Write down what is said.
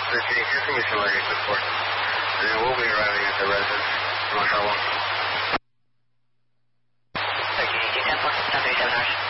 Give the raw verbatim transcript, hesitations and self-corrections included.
thirteen, just give me some luggage support. And then we'll be arriving at the residence. No trouble. thirteen, eighteen, ten four, ten thirty-seven hours.